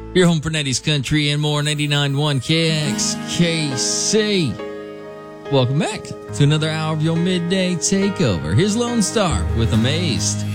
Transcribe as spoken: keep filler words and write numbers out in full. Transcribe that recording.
Your home for nineties country and more, ninety-nine point one K X K C. Welcome back to another hour of your midday takeover. Here's Lone Star with Amazed.